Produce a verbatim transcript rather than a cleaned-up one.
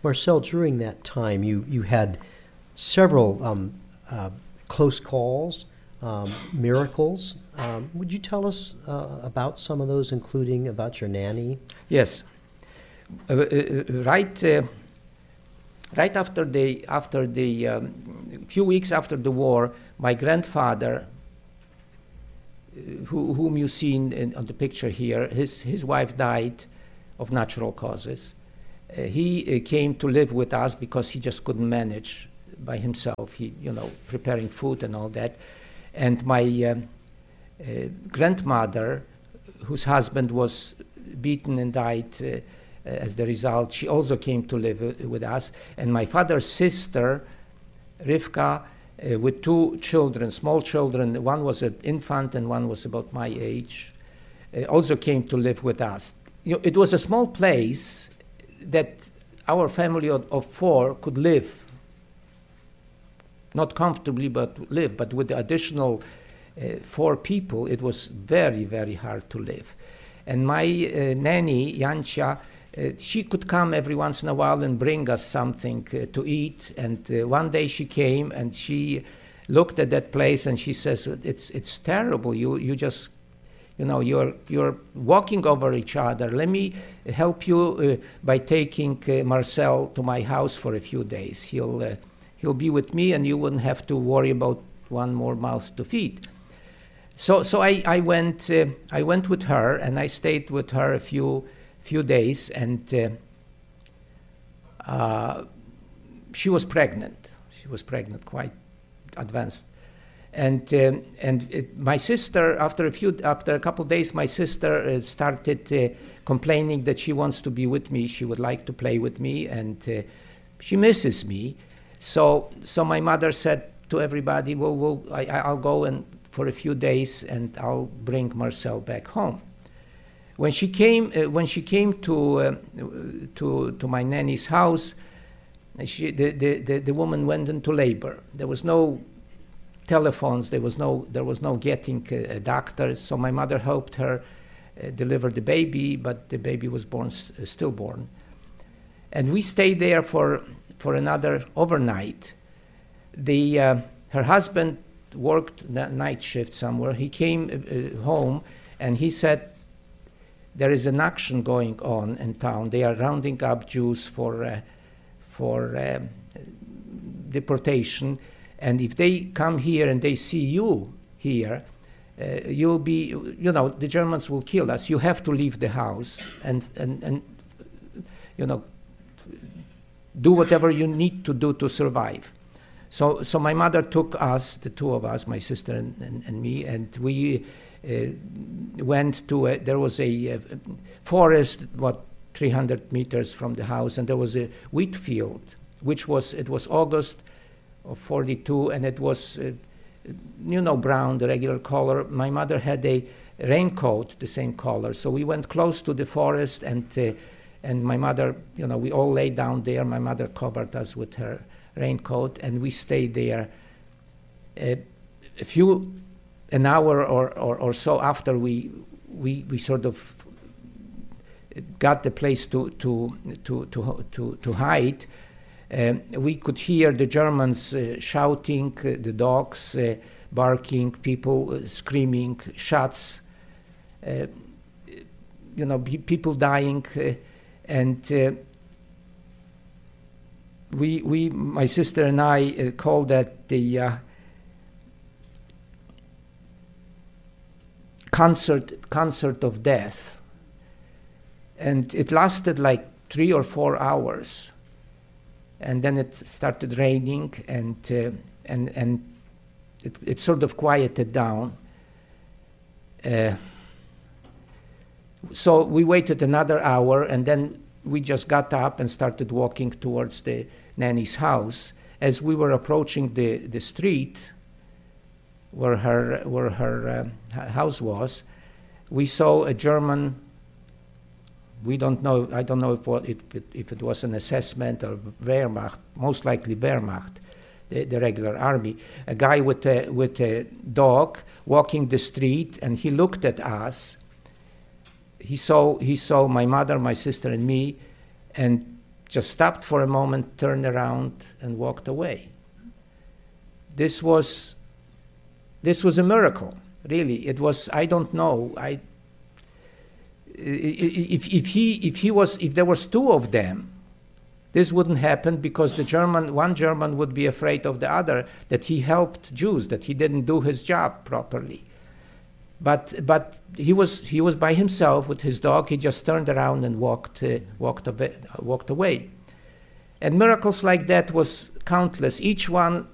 Marcel, during that time, you, you had several um, uh, close calls, um, miracles. Um, would you tell us uh, about some of those, including about your nanny? Yes. Uh, uh, right uh, right after the, after the um, few weeks after the war, my grandfather, Who, whom you seen in, on the picture here, his, his wife died of natural causes. Uh, he uh, came to live with us because he just couldn't manage by himself. He, you know, preparing food and all that. And my um, uh, grandmother, whose husband was beaten and died uh, as the result, she also came to live uh, with us. And my father's sister, Rivka, Uh, with two children, small children, one was an infant and one was about my age, uh, also came to live with us. You know, it was a small place that our family of, of four could live, not comfortably, but live. But with the additional uh, four people, it was very, very hard to live. And my uh, nanny, Jancia, Uh, she could come every once in a while and bring us something uh, to eat. And uh, one day she came and she looked at that place and she says, "It's it's terrible. You you just, you know, you're you're walking over each other. Let me help you uh, by taking uh, Marcel to my house for a few days. He'll uh, he'll be with me, and you wouldn't have to worry about one more mouth to feed." So so I I went uh, I went with her and I stayed with her a few. few days, and uh, uh, she was pregnant. She was pregnant, quite advanced. And um, and it, my sister, after a few, after a couple of days, my sister uh, started uh, complaining that she wants to be with me. She would like to play with me, and uh, she misses me. So so my mother said to everybody, "Well, we'll I, I'll go and for a few days, and I'll bring Marcel back home." When she came, uh, when she came to uh, to to my nanny's house, she, the, the, the, the woman went into labor. There was no telephones. There was no there was no getting a, a doctor. So my mother helped her uh, deliver the baby, but the baby was born st- stillborn. And we stayed there for for another overnight. The uh, her husband worked night shift somewhere. He came uh, home and he said, "There is an action going on in town. They are rounding up Jews for uh, for uh, deportation, and if they come here and they see you here, uh, you'll be, you know, the Germans will kill us. You have to leave the house and and and you know, do whatever you need to do to survive." So so my mother took us, the two of us, my sister and, and, and me, and we. Uh, went to a, there was a, a forest what three hundred meters from the house, and there was a wheat field, which was it was August of forty-two, and it was uh, you know, brown, the regular color. My mother had a raincoat, the same color, so we went close to the forest, and uh, and my mother, you know, we all lay down there. My mother covered us with her raincoat, and we stayed there. Uh, a few An hour or, or, or so after we, we we sort of got the place to to to to to, to hide, um, we could hear the Germans uh, shouting, uh, the dogs uh, barking, people uh, screaming, shots, uh, you know, pe- people dying, uh, and uh, we we my sister and I uh, called that the. Uh, concert concert of death, and it lasted like three or four hours, and then it started raining, and uh, and and it, it sort of quieted down. Uh, so we waited another hour, and then we just got up and started walking towards the nanny's house. As we were approaching the the street where her where her uh, house was, we saw a German. We don't know. I don't know if what it, if, if it was an assessment or Wehrmacht. Most likely Wehrmacht, the, the regular army. A guy with a with a dog walking the street, and he looked at us. He saw he saw my mother, my sister, and me, and just stopped for a moment, turned around, and walked away. This was, this was a miracle, really. It was, I don't know, I, if, if, he, if, he was, if there was two of them, this wouldn't happen because the German, one German would be afraid of the other, that he helped Jews, that he didn't do his job properly. But but he was he was by himself with his dog. He just turned around and walked uh, walked away, walked away. And miracles like that was countless. Each one